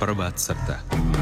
Prva crta.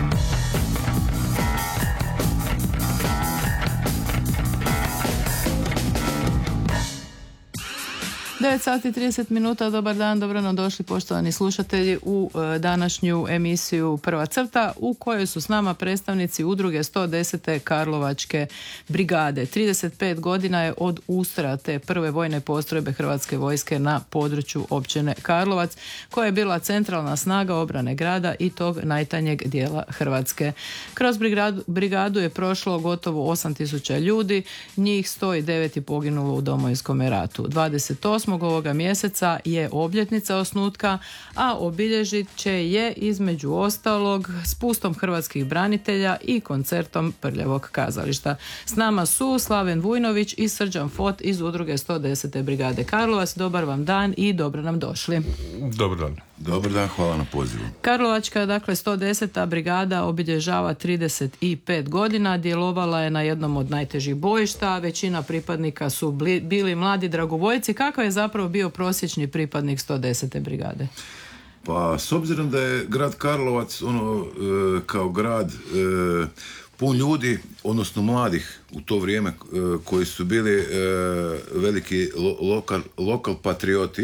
9 sati i 30 minuta, dobar dan, dobro nam došli poštovani slušatelji u današnju emisiju Prva crta u kojoj su s nama predstavnici udruge 110. Karlovačke brigade. 35 godina je od ustroja te prve vojne postrojbe Hrvatske vojske na području općine Karlovac, koja je bila centralna snaga obrane grada i tog najtanjeg dijela Hrvatske. Kroz brigadu je prošlo gotovo 8.000 ljudi, njih 109 je poginulo u Domovinskom ratu. 28. ovoga mjeseca je obljetnica osnutka, a obilježit će je između ostalog spustom hrvatskih branitelja i koncertom Prljavog kazališta. S nama su Slaven Vujnović i Srđan Fot iz udruge 110. brigade Karlovac. Dobar vam dan i dobro nam došli. Dobar dan. Dobar dan, hvala na pozivu. Karlovačka, dakle 110. brigada obilježava 35 godina, djelovala je na jednom od najtežih bojišta, većina pripadnika su bili mladi dragovoljci. Kakav je zapravo bio prosječni pripadnik 110. brigade? Pa, s obzirom da je grad Karlovac kao grad pun ljudi, odnosno mladih u to vrijeme koji su bili veliki lokal patrioti,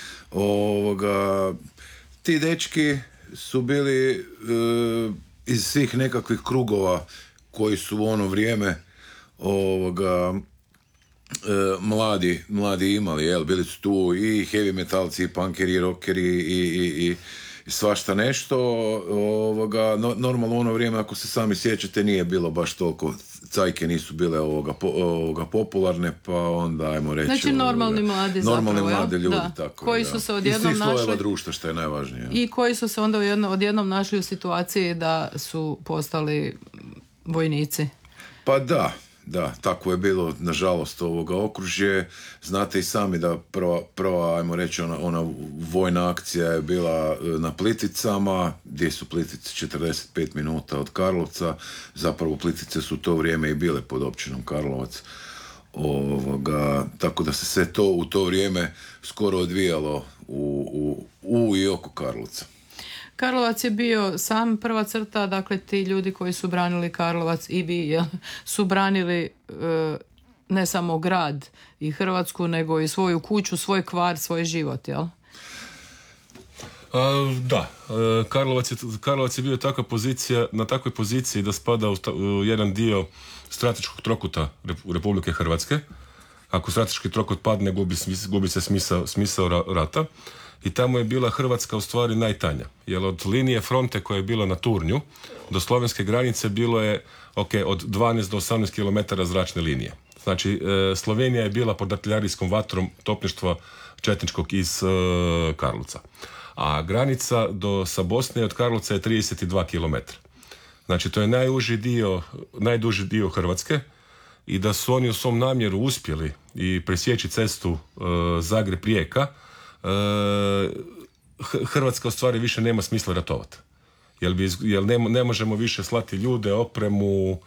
ti dečki su bili iz svih nekakvih krugova koji su u ono vrijeme mladi imali, bili su tu i heavy metalci, i punkeri, i rockeri i svašta nešto. Normalno ono vrijeme, ako se sami sjećate, nije bilo baš toliko, cajke nisu bile popularne, pa onda ajmo reći... Znači normalni mladi ljudi, da. tako koji je, su se odjednom iz svih slojeva našli društva, što je najvažnije. I koji su se onda odjednom našli u situaciji da su postali vojnici. Pa da, tako je bilo, nažalost, okružje. Znate i sami da prva ajmo reći, ona vojna akcija je bila na Plitvicama, gdje su Plitvice 45 minuta od Karlovca. Zapravo Plitvice su u to vrijeme i bile pod općinom Karlovac. Tako da se sve to u to vrijeme skoro odvijalo u i oko Karlovca. Karlovac je bio sam prva crta, dakle ti ljudi koji su branili Karlovac i vi su branili ne samo grad i Hrvatsku, nego i svoju kuću, svoj kvar, svoj život, jel? Da, Karlovac je bio na takvoj poziciji da spada u jedan dio strateškog trokuta Republike Hrvatske. Ako strateški trokut padne, gubi se smisao rata. I tamo je bila Hrvatska u stvari najtanja. Jer od linije fronte koja je bila na Turnju do slovenske granice bilo je od 12 do 18 km zračne linije. Znači, Slovenija je bila pod artiljerijskom vatrom topništva četničkog iz Karlovca. A granica sa Bosne od Karlovca je 32 km. Znači, to je najduži dio Hrvatske i da su oni u svom namjeru uspjeli i presjeći cestu Zagreb-Rijeka, Hrvatska u stvari više nema smisla ratovati. Jer ne možemo više slati ljude, opremu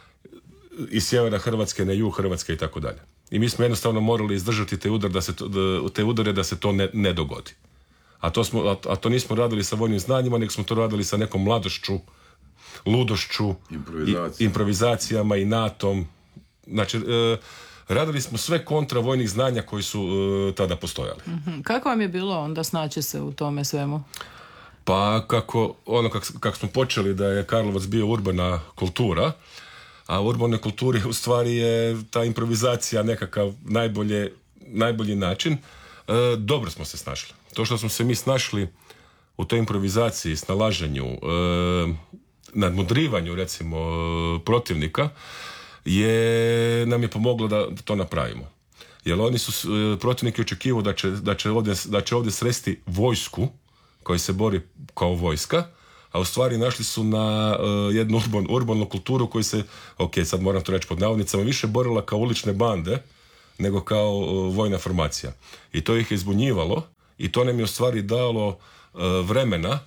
iz sjevera Hrvatske na jug Hrvatske i tako dalje. I mi smo jednostavno morali izdržati te udare da se to ne dogodi. A to nismo radili sa vojnim znanjima, nego smo to radili sa nekom mladošću, ludošću, improvizacijama i NATO-om. Znači, radili smo sve kontra vojnih znanja koji su tada postojali. Kako vam je bilo onda snaći se u tome svemu? Pa kako smo počeli da je Karlovac bio urbana kultura, a u urbanoj kulturi u stvari je ta improvizacija nekakav najbolji način, dobro smo se snašli. To što smo se mi snašli u toj improvizaciji, snalaženju, nadmudrivanju recimo protivnika, nam je pomoglo da to napravimo. Jer oni su protivniki očekivao da će ovdje sresti vojsku koja se bori kao vojska, a u stvari našli su na jednu urbanu kulturu koju se, sad moram to reći pod navodnicama, više borila kao ulične bande nego kao vojna formacija. I to ih je zbunjivalo i to nam je u stvari dalo vremena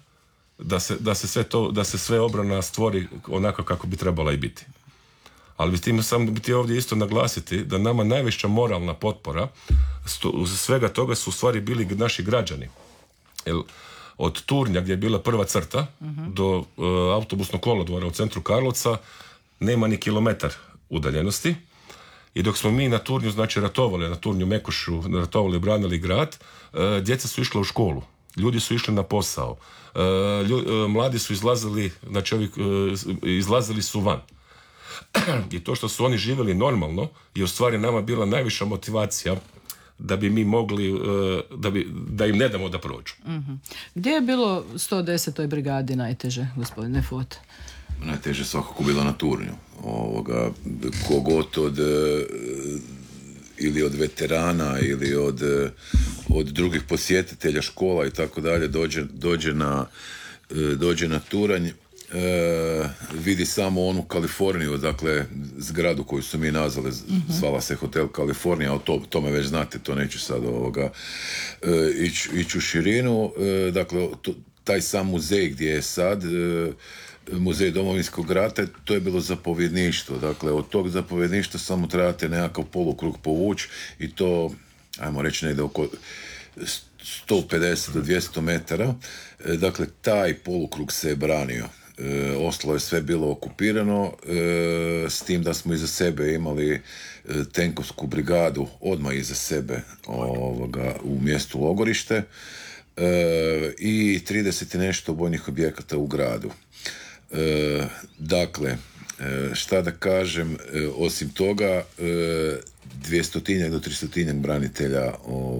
da se sve obrana stvori onako kako bi trebala i biti. Ali bi ovdje isto naglasiti da nama najveća moralna potpora svega toga su u stvari bili naši građani. Jer od Turnja gdje je bila prva crta do autobusnog kolodvora u centru Karlovca nema ni kilometar udaljenosti. I dok smo mi na Turnju, znači ratovali, na Turnju Mekušu, ratovali, branili grad, djeca su išla u školu, ljudi su išli na posao, mladi su izlazili, znači izlazili su van. I to što su oni živjeli normalno je u stvari nama bila najviša motivacija da bi mi mogli, da im ne damo da prođu. Gdje je bilo 110. brigadi najteže, gospodine Fot? Najteže svakako bilo na Turnju. Kogod ili od veterana ili od drugih posjetitelja škola i tako dalje dođe na Turanj, vidi samo onu Kaliforniju, dakle zgradu koju su mi nazvali, zvala se Hotel Kalifornija, o tome već znate, to neću sad ići u širinu. Dakle, taj sam muzej gdje je sad muzej Domovinskog rata, to je bilo zapovjedništvo. Dakle, od tog zapovjedništva samo trebate nekakav polukrug povući i to, ajmo reći, negdje oko 150 do 200 metara. Dakle, taj polukrug se je branio. Ostalo je sve bilo okupirano, s tim da smo iza sebe imali tenkovsku brigadu odmah iza sebe u mjestu Logorište i 30 i nešto vojnih objekata u gradu. Dakle, šta da kažem, osim toga 200 do 300 branitelja,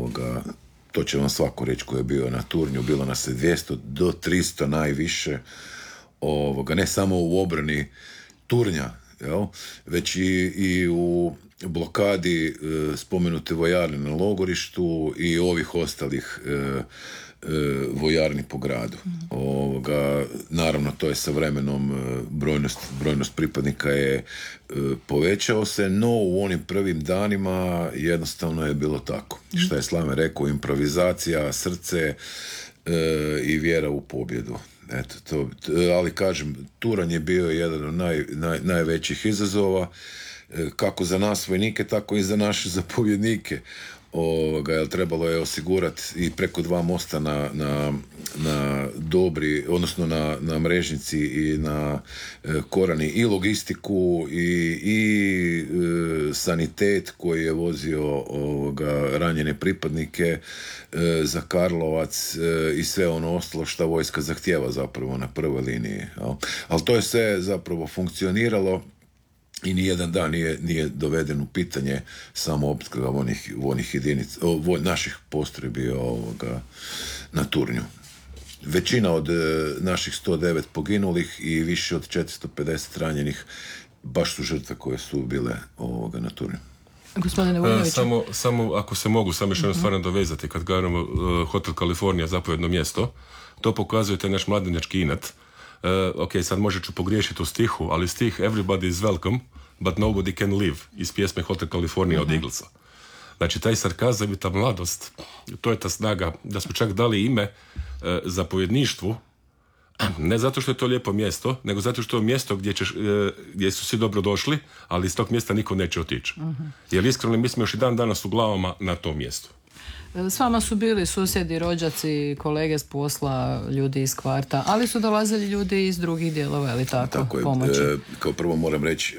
to će vam svako reći ko je bio na Turnju, bilo nas je 200 do 300 najviše, ne samo u obrani Turnja, već i u blokadi spomenute vojarne na Logorištu i ovih ostalih vojarni po gradu. Naravno, to je sa vremenom brojnost pripadnika je povećao se, no u onim prvim danima jednostavno je bilo tako. Šta je Slaven rekao, improvizacija, srce i vjera u pobjedu. Eto, ali kažem, Turanj je bio jedan od najvećih izazova, kako za nas vojnike, tako i za naše zapovjednike. Jer trebalo je osigurati i preko 2 mosta na Dobri, odnosno na Mrežnici i na Korani i logistiku i sanitet koji je vozio ranjene pripadnike za Karlovac i sve ono ostalo što vojska zahtijeva zapravo na prvoj liniji. Ali to je sve zapravo funkcioniralo i nijedan dan nije doveden u pitanje samo opskrba vojnih jedinica, naših postrojbi na Turnju. Većina od naših 109 poginulih i više od 450 ranjenih baš su žrtve koje su bile na Turnju. Gospodine Vojnović. Samo ako se mogu još jednu stvar dovezati, kad govorimo Hotel Kalifornija, zapovjedno mjesto, to pokazuje taj naš mladenjački inat. Ok, sad možda ću pogriješiti u stihu, ali stih Everybody is welcome, but nobody can live iz pjesme Hotel California od Eaglesa. Znači, taj sarkazam i ta mladost, to je ta snaga da smo čak dali ime zapovjedništvu, ne zato što je to lijepo mjesto, nego zato što je mjesto gdje su svi dobro došli, ali iz tog mjesta niko neće otići. Jer iskreno, mi smo još i dan danas u glavama na tom mjestu. S vama su bili susjedi, rođaci, kolege s posla, ljudi iz kvarta, ali su dolazili ljudi iz drugih dijelova, ali tako je. Pomoći. Kao prvo moram reći,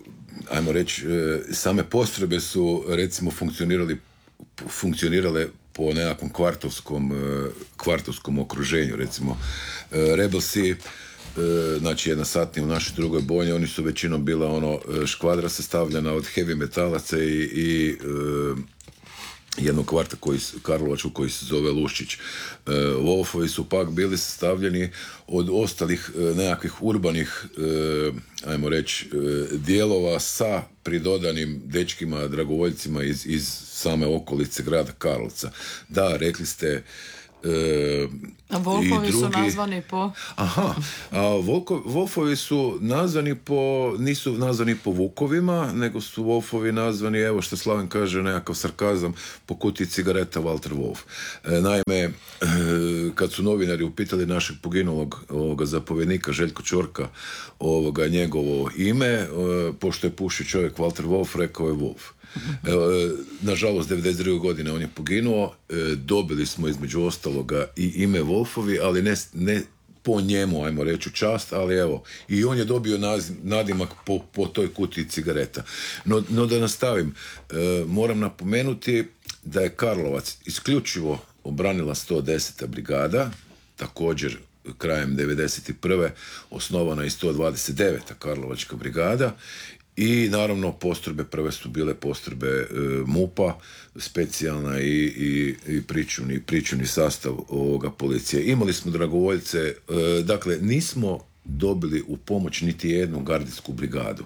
same postrojbe su recimo funkcionirale po nekakvom kvartovskom okruženju. Recimo, Rebelsi, znači jedna satnija u našoj drugoj bojni, oni su većinom bila škvadra sastavljena od heavy metalaca i jednog kvarta Karlovačkog koji se zove Luščić. Wolfovi su pak bili sastavljeni od ostalih nekakvih urbanih, ajmo reći, dijelova sa pridodanim dečkima, dragovoljcima iz same okolice grada Karlovca. Da, rekli ste, a Wolfovi su nazvani po... Aha, a Wolfovi su nazvani nisu nazvani po vukovima, nego su Wolfovi nazvani, evo što Slaven kaže, nekakav sarkazam, po kutiji cigareta Walter Wolf. Naime, kad su novinari upitali našeg poginulog zapovjednika Željko Čorka njegovo ime, pošto je pušio čovjek Walter Wolf, rekao je Wolf. Nažalost, 92. godine on je poginuo. Dobili smo između ostaloga i ime Wolfovi, ali ne po njemu, ajmo reći, čast, ali evo, i on je dobio nadimak po toj kutiji cigareta. No da nastavim, moram napomenuti da je Karlovac isključivo obranila 110. brigada, također krajem 91. osnovana i 129. Karlovačka brigada i naravno postrojbe prve su bile postrojbe MUP-a, specijalna i pričuvni sastav ovoga policije. Imali smo dragovoljce, dakle nismo dobili u pomoć niti jednu gardijsku brigadu.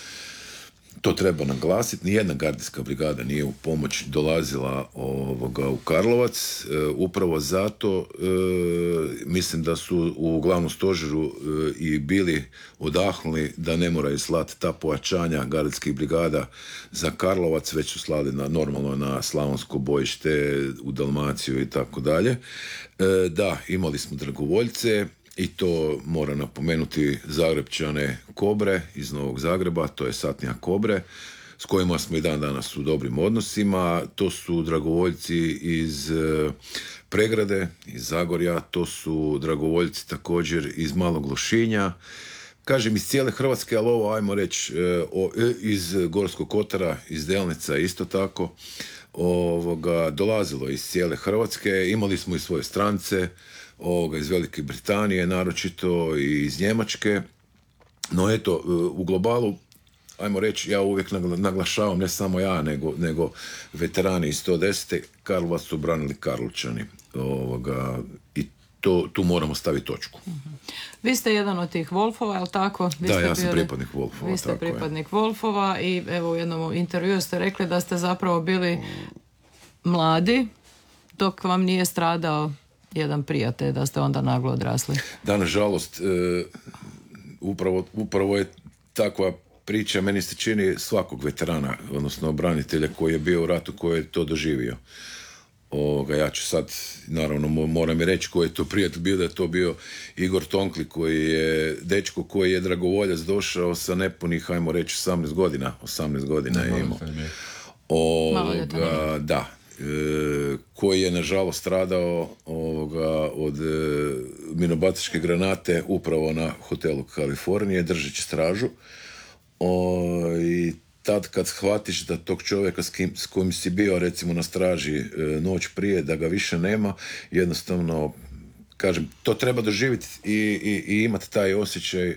To treba naglasiti, nijedna gardijska brigada nije u pomoć dolazila u Karlovac, upravo zato mislim da su u glavnom stožeru i bili odahnuli da ne moraju slati ta pojačanja gardijskih brigada za Karlovac, već su slali normalno na Slavonsko bojište, u Dalmaciju i tako dalje. Da, imali smo dragovoljce, i to mora napomenuti Zagrebčane Kobre iz Novog Zagreba, to je satnija Kobre, s kojima smo i dan danas u dobrim odnosima. To su dragovoljci iz Pregrade, iz Zagorja, to su dragovoljci također iz Malog Lošinja, kažem iz cijele Hrvatske, ali ovo ajmo reći iz Gorskog Kotara, iz Delnica isto tako. Dolazilo iz cijele Hrvatske, imali smo i svoje strance, iz Velike Britanije, naročito i iz Njemačke. No eto, u globalu, ajmo reći, ja uvijek naglašavam, ne samo ja, nego veterani iz 110. Karlovac su branili Karlovčani. I tu moramo staviti točku. Vi ste jedan od tih Wolfova, je li tako? Ja sam pripadnik Wolfova. Vi ste pripadnik Wolfova i evo u jednom intervjuu ste rekli da ste zapravo bili mladi dok vam nije stradao jedan prijatelj, da ste onda naglo odrasli. Da, nažalost, upravo je takva priča, meni se čini, svakog veterana, odnosno branitelja koji je bio u ratu, koji je to doživio. Ja ću sad, naravno, moram i reći koji je to prijatelj bio, da je to bio Igor Tonkli, koji je dečko koji je dragovoljac došao sa nepunih, ajmo reći, 18 godina je imao. Da. Koji je nažalost stradao od minobacačke granate upravo na hotelu Kalifornije držeći stražu. I tad kad shvatiš da tog čovjeka s kojim si bio recimo na straži noć prije, da ga više nema, jednostavno, kažem, to treba doživjeti i imati taj osjećaj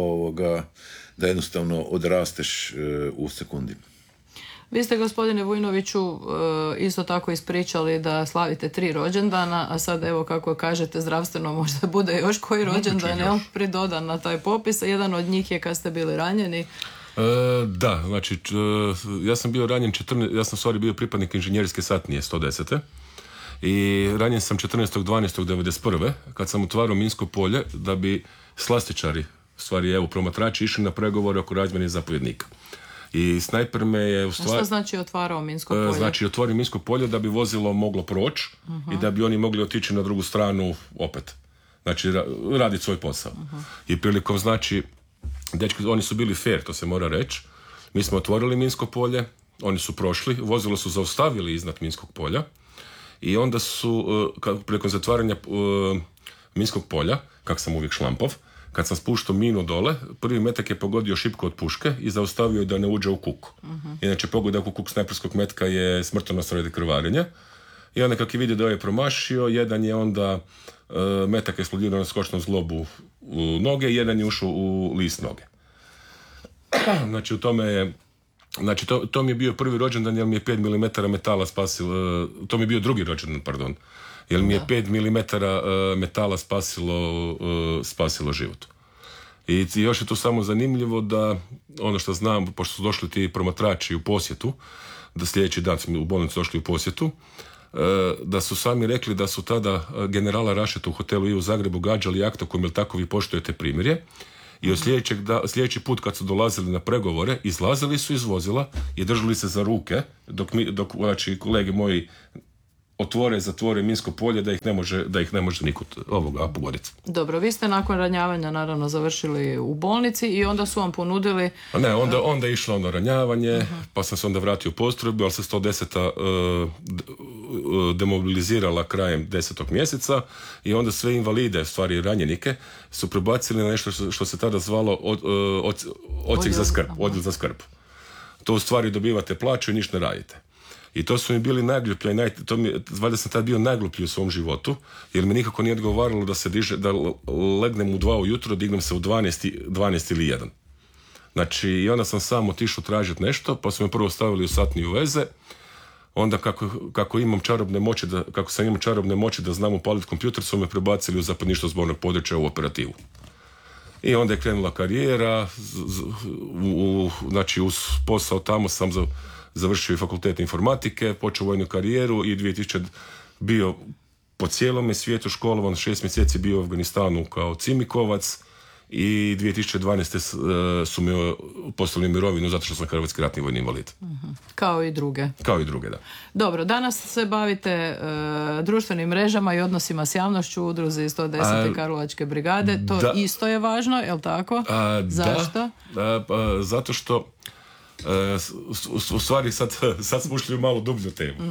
da jednostavno odrasteš u sekundi. Vi ste, gospodine Vujnoviću, isto tako ispričali da slavite 3 rođendana, a sad evo kako kažete zdravstveno možda bude još koji rođendan pridodan na taj popis. Jedan od njih je kad ste bili ranjeni. Da, znači ja sam bio ranjen ja sam stvari bio pripadnik inženjerske satnije 110. I ranjen sam 14.12.1991. kad sam otvarao minsko polje da bi slastičari, stvari promatrači, išli na pregovore oko razmjene zapovjednika. I snajper me je u stvari... A što znači otvarao minsko polje? Znači otvorio minsko polje da bi vozilo moglo proći i da bi oni mogli otići na drugu stranu opet. Znači raditi svoj posao. I prilikom, znači, dečki, oni su bili fair, to se mora reći. Mi smo otvorili minsko polje, oni su prošli, vozilo su zaustavili iznad minskog polja i onda su, prilikom zatvaranja minskog polja, kak sam uvijek šlampov, kad sam spuštao minu dole, prvi metak je pogodio šipku od puške i zaustavio je da ne uđe u kuk. Inače, pogodak u kuk snajperskog metka je smrtonosno radi krvarenja. I onda kak je vidio da je promašio, jedan je onda metak eksplodirao na skočnom zglobu u noge, jedan je ušao u list noge. Znači, u tome je... Znači, to mi je bio prvi rođendan jer mi je 5 mm metala spasilo... To mi je bio drugi rođendan, pardon. Jer mi je 5 mm metala spasilo život. I još je to samo zanimljivo da, ono što znam, pošto su došli ti promatrači u posjetu, da sljedeći dan smo u bolnicu došli u posjetu, da su sami rekli da su tada generala Rašeta u hotelu i u Zagrebu gađali aktom jel tako vi poštujete primirje. I od sljedeći put kad su dolazili na pregovore, izlazili su iz vozila i držali se za ruke, dok znači, kolege moji zatvore minsko polje da ih ne može nikud pogoditi. Dobro, vi ste nakon ranjavanja naravno završili u bolnici i onda su vam ponudili... Ne, onda je išlo ranjavanje, pa sam se onda vratio u postrojbu, ali se 110. Demobilizirala krajem 10. mjeseca i onda sve invalide, stvari ranjenike, su prebacili na nešto što se tada zvalo odsjek za skrb, odjel za skrb. To u stvari dobivate plaću i ništa ne radite. I to su mi bili najgluplji, valjda sam tad bio najgluplji u svom životu, jer mi nikako nije odgovaralo da legnem u 2 ujutro, dignem se u 12 ili 1. Znači, i onda sam sam otišao tražiti nešto, pa su me prvo stavili u satniju veze, onda kako sam imao čarobne moći da znam upaliti kompjuter, su me prebacili u zapadništvo zbornog područja u operativu. I onda je krenula karijera, znači uz posao tamo sam završio i fakultet informatike, počeo vojnu karijeru i 2000 bio po cijelome svijetu školovan, 6 mjeseci bio u Afganistanu kao cimikovac i 2012. Su mi poslali mirovinu zato što sam hrvatski ratni vojni invalid. Kao i druge. Kao i druge, da. Dobro, danas se bavite društvenim mrežama i odnosima s javnošću u udruzi 110. Karlovačke brigade. To isto je važno, je li tako? Zašto? Zato što u stvari sad smo ušli u malo dublju temu.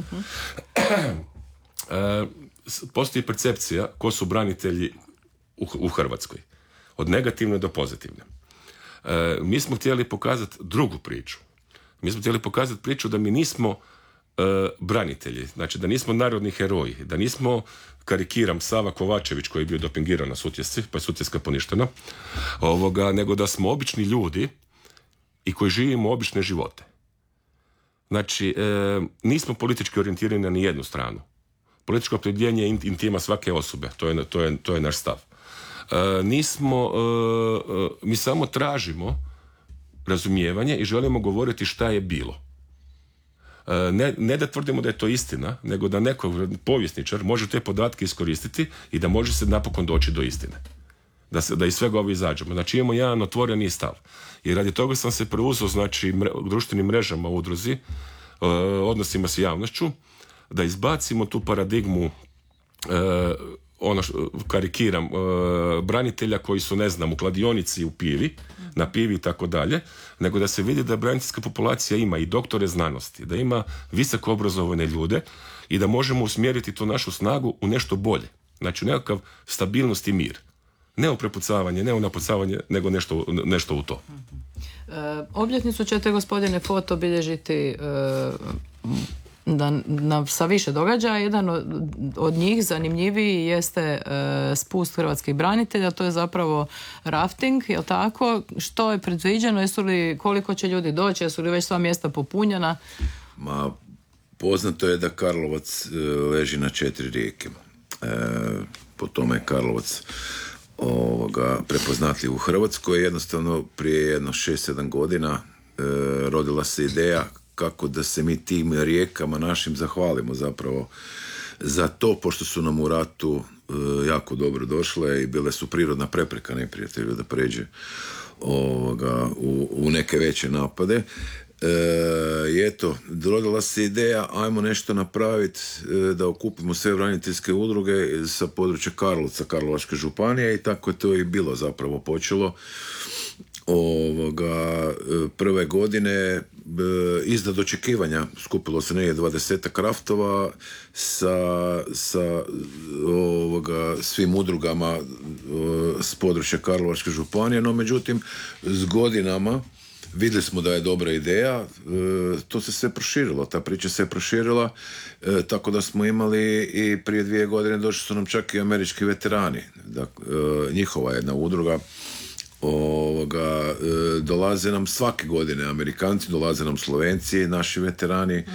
Postoji percepcija ko su branitelji u Hrvatskoj. Od negativne do pozitivne. Mi smo htjeli pokazati drugu priču. Mi smo htjeli pokazati priču da mi nismo branitelji, znači da nismo narodni heroji, da nismo, karikiram, Sava Kovačević koji je bio dopingiran na Sutjesci, pa je Sutjeska poništena, nego da smo obični ljudi i koji živimo obične živote. Znači, nismo politički orijentirani na nijednu stranu. Političko opredjeljenje je intima svake osobe, to je naš stav. Mi samo tražimo razumijevanje i želimo govoriti šta je bilo. Ne da tvrdimo da je to istina, nego da neko povjesničar može te podatke iskoristiti i da može se napokon doći do istine. Da iz svega ovo izađemo. Znači imamo jedan otvoreni stav. I radi toga sam se preuzeo, znači, društvenim mrežama u udruzi, odnosima s javnošću, da izbacimo tu paradigmu karikiram, branitelja koji su, ne znam, u kladionici, u pivi, na pivi i tako dalje, nego da se vidi da braniteljska populacija ima i doktore znanosti, da ima visoko obrazovane ljude i da možemo usmjeriti tu našu snagu u nešto bolje. Znači u nekakav stabilnost i mir. Ne u prepucavanje, ne u napucavanje, nego nešto u to. Obljetnicu ćete, gospodine Fot, obilježiti sa više događaja. Jedan od njih, zanimljiviji, jeste spust hrvatskih branitelja, to je zapravo rafting, je li tako? Što je predviđeno? Koliko će ljudi doći? Jesu li već sva mjesta popunjena? Poznato je da Karlovac leži na 4 rijeke. Po tome je Karlovac prepoznatljiv u Hrvatskoj. Jednostavno prije jedno 6-7 godina rodila se ideja kako da se mi tim rijekama našim zahvalimo zapravo za to, pošto su nam u ratu jako dobro došle i bile su prirodna prepreka neprijatelju da pređe u neke veće napade. I eto, rodila se ideja, ajmo nešto napraviti da okupimo sve braniteljske udruge sa područja Karlovca, Karlovačke županije, i tako je to i bilo zapravo počelo. Prve godine iznad očekivanja skupilo se negdje 20 kraftova sa svim udrugama s područja Karlovačke županije, no međutim s godinama vidjeli smo da je dobra ideja, to se sve proširilo, ta priča se proširila, tako da smo imali i prije 2 godine došli su nam čak i američki veterani, njihova jedna udruga. Dolaze nam svake godine Amerikanci, dolaze nam Slovenci, naši veterani,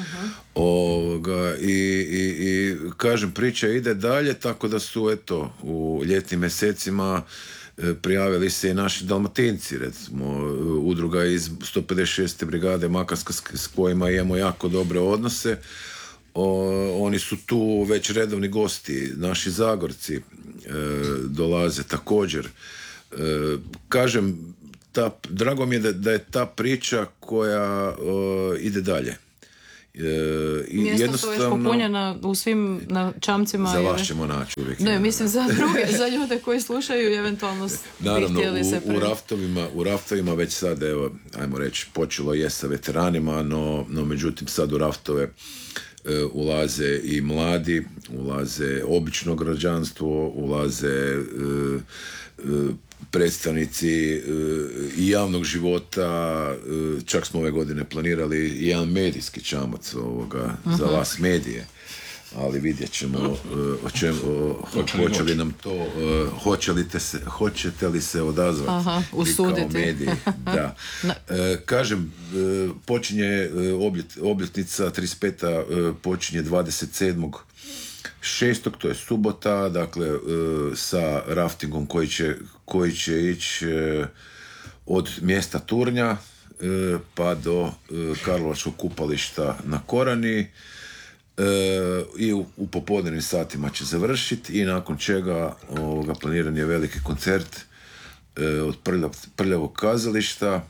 i kažem, priča ide dalje, tako da su eto u ljetnim mjesecima prijavili se i naši Dalmatinci, recimo udruga iz 156. brigade Makarska s kojima imamo jako dobre odnose. Oni su tu već redovni gosti, naši Zagorci dolaze također. Kažem, drago mi je da je ta priča koja ide dalje Mjesta su već popunjena u svim čamcima. Za vas ćemo naći uvijek. Ne, mislim za druge, za ljude koji slušaju i eventualno bi htjeli se u raftovima već sad, evo, ajmo reći, počelo je sa veteranima, no međutim sad u raftove ulaze i mladi, ulaze obično građanstvo, ulaze predstavnici i javnog života. Čak smo ove godine planirali jedan medijski čamac za vas medije, ali vidjet ćemo hoće li nam to hoćete li se odazvati usuditi kao mediji. Da. Kažem, počinje obljetnica 35. počinje 27.6. to je subota, dakle sa raftingom koji će ići od mjesta Turnja pa do Karlovačkog kupališta na Korani, i u popodnevnim satima će završiti i nakon čega planiran je veliki koncert od Prljavog kazališta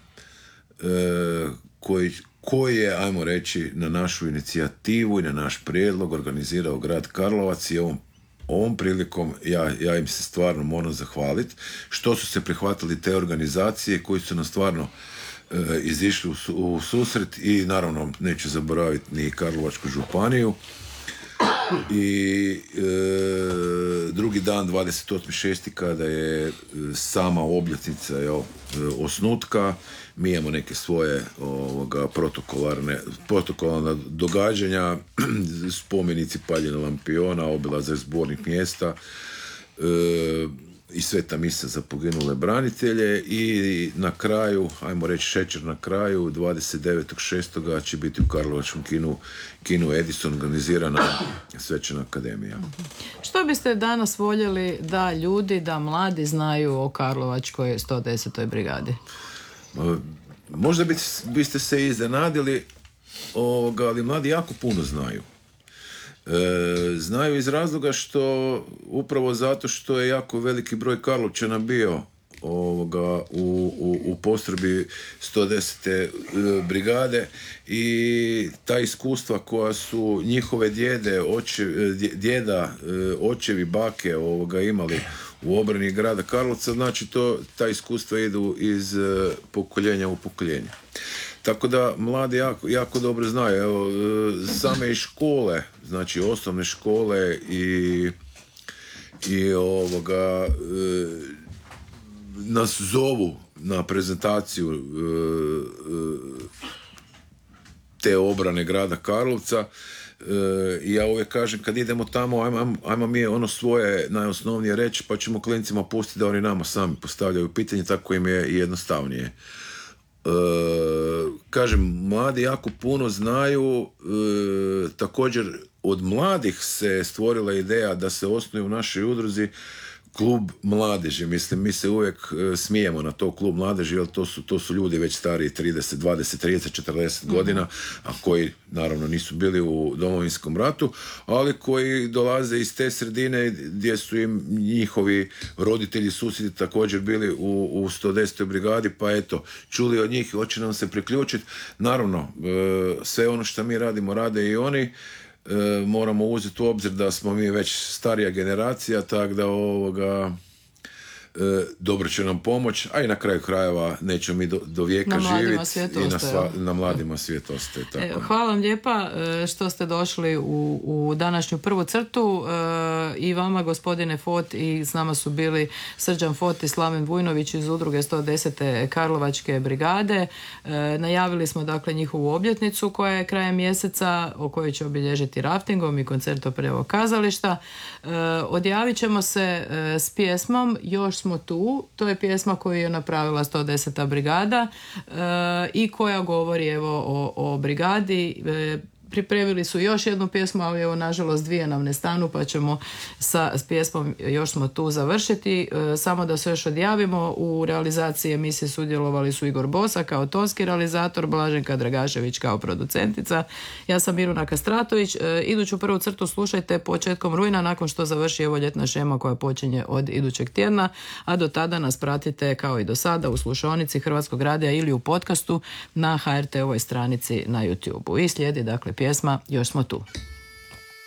koji je, ajmo reći, na našu inicijativu i na naš prijedlog organizirao grad Karlovac, i ovom prilikom ja im se stvarno moram zahvaliti što su se prihvatili te organizacije koji su nam stvarno izišli u susret, i naravno neću zaboraviti ni Karlovačku županiju. I drugi dan, 28.6. kada je sama obljetnica osnutka, mi imamo neke svoje protokolarna događanja, spomenici paljenja lampiona, obilazak zbornih mjesta, i sveta misa za poginule branitelje, i na kraju, ajmo reći šećer na kraju, 29.6. će biti u Karlovačkom kinu Edison organizirana svečana akademija. Što biste danas voljeli da mladi znaju o Karlovačkoj 110. brigadi? Možda biste se iznenadili, ali mladi jako puno znaju. Znaju iz razloga što, upravo zato što je jako veliki broj Karlovčana bio u postrojbi 110. brigade, i ta iskustva koja su njihove djeda, očevi, bake imali u obrani grada Karlovca, znači ta iskustva idu iz pokoljenja u pokoljenje. Tako da mladi jako dobro znaju. Evo, same i škole, znači osnovne škole i nas zovu na prezentaciju te obrane grada Karlovca. I ja uvijek kažem, kad idemo tamo, ajmo mi svoje najosnovnije reći, pa ćemo klincima pustiti da oni nama sami postavljaju pitanje, tako im je jednostavnije. Kažem, mladi jako puno znaju. Također od mladih se stvorila ideja da se osnuje u našoj udruzi klub mladeži. Mislim, mi se uvijek smijemo na to klub mladeži, jer to su ljudi već stariji 30, 20, 30, 40 godina, a koji naravno nisu bili u Domovinskom ratu, ali koji dolaze iz te sredine gdje su im njihovi roditelji, susjedi također bili u 110. brigadi, pa eto, čuli od njih, hoće nam se priključiti. Naravno, sve ono što mi radimo, rade i oni. Moramo uzeti u obzir da smo mi već starija generacija, tako da dobro će nam pomoć, a i na kraju krajeva nećemo mi do vijeka živjeti i na mladima svijet ostaje. Hvala vam lijepa što ste došli u današnju prvu crtu, i vama, gospodine Fot, i s nama su bili Srđan Fot i Slaven Vujnović iz udruge 110. Karlovačke brigade. Najavili smo dakle njihovu obljetnicu koja je krajem mjeseca, o kojoj će obilježiti raftingom i koncertom Prljavog kazališta. Odjavit ćemo se s pjesmom Još smo tu. To je pjesma koju je napravila 110. brigada i koja govori o brigadi. Pripremili su još jednu pjesmu, ali evo nažalost dvije nam ne stanu, pa ćemo s pjesmom Još smo tu završiti. Samo da se još odjavimo, u realizaciji emisije sudjelovali su Igor Bosa kao tonski realizator, Blaženka Dragašević kao producentica, ja sam Miruna Kastratović. Iduću prvu crtu slušajte početkom rujna, nakon što završi evo ljetna šema koja počinje od idućeg tjedna, a do tada nas pratite kao i do sada u slušaonici Hrvatskog radija ili u podcastu na HRT-ovoj stranici na YouTube-u. I slijedi dakle pjesma Još smo tu.